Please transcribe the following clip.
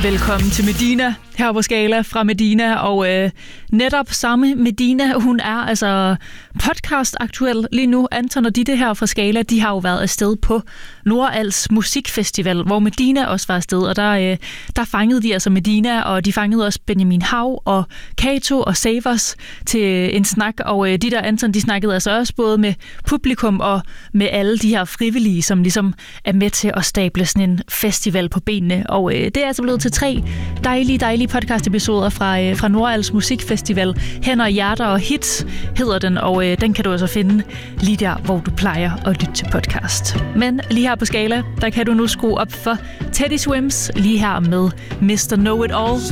Velkommen til Medina her på Skala fra Medina, og netop samme Medina, hun er altså podcast-aktuel lige nu. Anton og Ditte her fra Skala, de har jo været afsted på Nordals Musikfestival, hvor Medina også var afsted, og der fangede de altså Medina, og de fangede også Benjamin Hav og Kato og Savers til en snak, og Ditte og Anton, de snakkede altså også både med publikum og med alle de her frivillige, som ligesom er med til at stable sådan en festival på benene, og det er altså blevet til 3 dejlige podcast-episoder fra Nordals Musikfestival. Hænder, hjerter og hits hedder den, og den kan du altså finde lige der, hvor du plejer at lytte til podcast. Men lige her på Skala, der kan du nu skrue op for Teddy Swims, lige her med Mr. Know It All.